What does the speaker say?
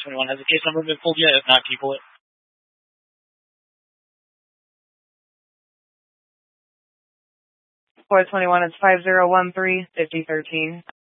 421. Has the case number been pulled yet? If not, can you pull it? 421 is 5013-5013.